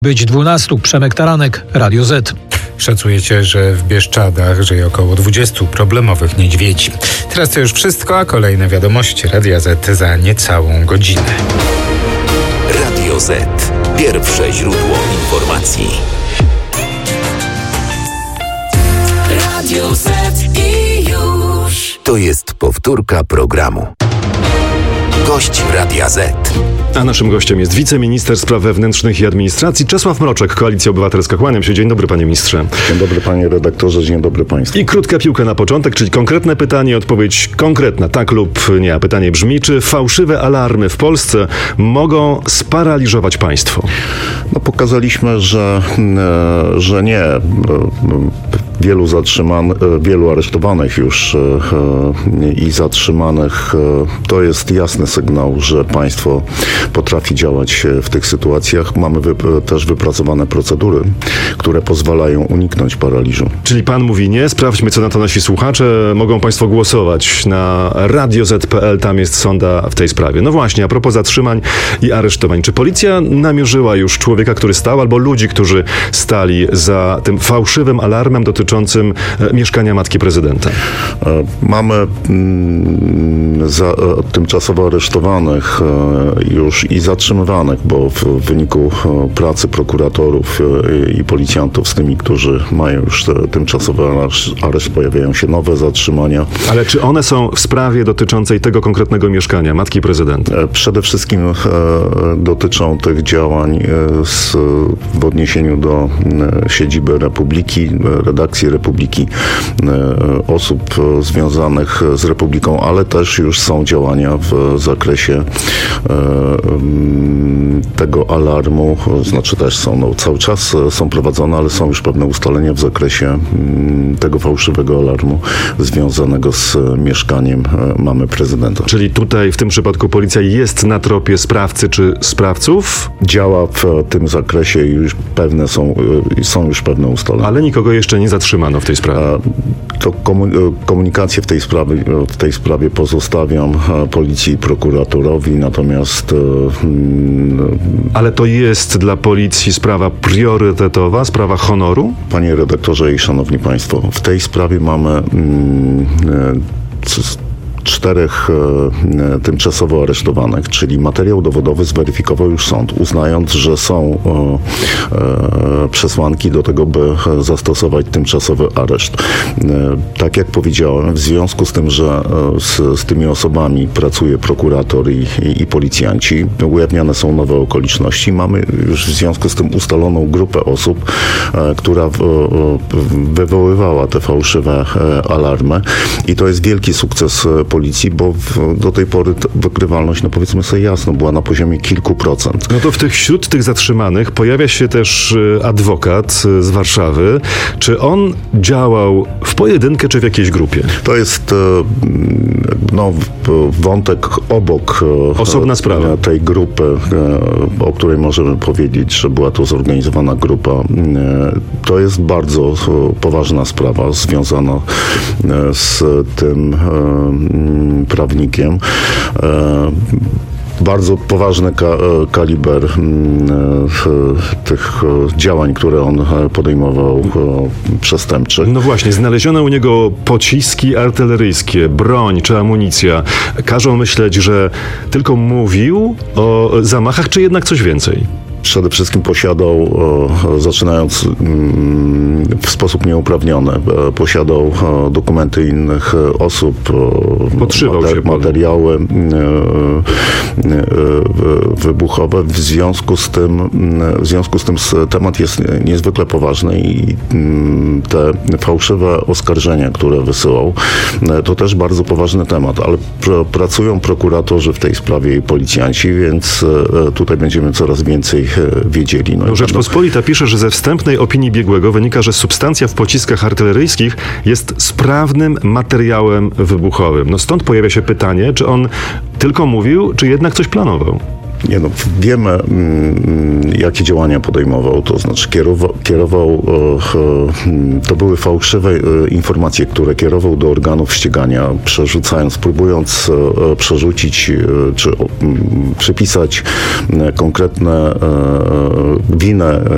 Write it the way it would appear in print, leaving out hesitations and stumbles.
Być 12. Przemek Taranek, Radio Z. Szacujecie, że w Bieszczadach żyje około 20 problemowych niedźwiedzi. Teraz to już wszystko, a kolejne wiadomości Radia Z za niecałą godzinę. Radio Z. Pierwsze źródło informacji. Radio Z i już. To jest powtórka programu. Gość Radia Z. A naszym gościem jest wiceminister spraw wewnętrznych i administracji Czesław Mroczek, Koalicja Obywatelska. Kłaniam się. Dzień dobry, panie ministrze. Dzień dobry, panie redaktorze. Dzień dobry państwu. I krótka piłka na początek, czyli konkretne pytanie, odpowiedź konkretna, tak lub nie. A pytanie brzmi, czy fałszywe alarmy w Polsce mogą sparaliżować państwo? No, pokazaliśmy, że nie. Wielu aresztowanych już i zatrzymanych to jest jasny sygnał, że państwo potrafi działać w tych sytuacjach. Mamy też wypracowane procedury, które pozwalają uniknąć paraliżu. Czyli pan mówi nie, sprawdźmy, co na to nasi słuchacze. Mogą państwo głosować na radioz.pl, tam jest sonda w tej sprawie. No właśnie, a propos zatrzymań i aresztowań. Czy policja namierzyła już człowieka, który stał, albo ludzi, którzy stali za tym fałszywym alarmem dotyczącym mieszkania matki prezydenta? Mamy tymczasowo aresztowanych już i zatrzymywanych, bo w wyniku pracy prokuratorów i policjantów z tymi, którzy mają już tymczasowy areszt, pojawiają się nowe zatrzymania. Ale czy one są w sprawie dotyczącej tego konkretnego mieszkania matki prezydenta? Przede wszystkim dotyczą tych działań w odniesieniu do siedziby Republiki, redakcji Republiki, osób związanych z Republiką, ale też już są działania w zakresie tego alarmu, znaczy też są, cały czas są prowadzone, ale są już pewne ustalenia w zakresie tego fałszywego alarmu związanego z mieszkaniem mamy prezydenta. Czyli tutaj w tym przypadku policja jest na tropie sprawcy czy sprawców? Działa w tym zakresie i już są już pewne ustalenia. Ale nikogo jeszcze nie zatrzymano w tej sprawie? To komunikację w tej sprawie pozostawiam policji i prokuratorowi, natomiast... Ale to jest dla policji sprawa priorytetowa, sprawa honoru? Panie redaktorze i szanowni państwo, w tej sprawie mamy 4 tymczasowo aresztowanych, czyli materiał dowodowy zweryfikował już sąd, uznając, że są przesłanki do tego, by zastosować tymczasowy areszt. Tak jak powiedziałem, w związku z tym, że z tymi osobami pracuje prokurator i policjanci, ujawniane są nowe okoliczności. Mamy już w związku z tym ustaloną grupę osób, która wywoływała te fałszywe alarmy i to jest wielki sukces policji, bo do tej pory wykrywalność, no powiedzmy sobie jasno, była na poziomie kilku procent. No to wśród tych zatrzymanych pojawia się też adwokat z Warszawy. Czy on działał w pojedynkę, czy w jakiejś grupie? To jest wątek obok osobna sprawa tej grupy, o której możemy powiedzieć, że była to zorganizowana grupa. To jest bardzo poważna sprawa związana z tym prawnikiem. Bardzo poważny kaliber tych działań, które on podejmował przestępczych. No właśnie, znaleziono u niego pociski artyleryjskie, broń czy amunicja. Każą myśleć, że tylko mówił o zamachach, czy jednak coś więcej? Przede wszystkim posiadał, zaczynając w sposób nieuprawniony, posiadał dokumenty innych osób, materiały wybuchowe. W związku z tym temat jest niezwykle poważny i te fałszywe oskarżenia, które wysyłał, to też bardzo poważny temat, ale pracują prokuratorzy w tej sprawie i policjanci, więc tutaj będziemy coraz więcej wiedzieli. No Rzeczpospolita pisze, że ze wstępnej opinii biegłego wynika, że substancja w pociskach artyleryjskich jest sprawnym materiałem wybuchowym. No stąd pojawia się pytanie, czy on tylko mówił, czy jednak coś planował? Nie no, wiemy, jakie działania podejmował, to znaczy kierował, to były fałszywe informacje, które kierował do organów ścigania, próbując przerzucić, czy przypisać konkretne winę